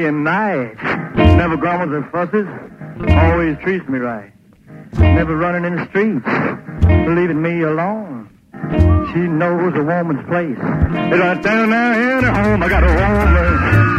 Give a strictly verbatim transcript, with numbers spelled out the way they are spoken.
and nice. Never grumbles or fusses. Always treats me right. Never running in the streets. Leaving me alone. She knows a woman's place. Right down there in her home, I got a woman.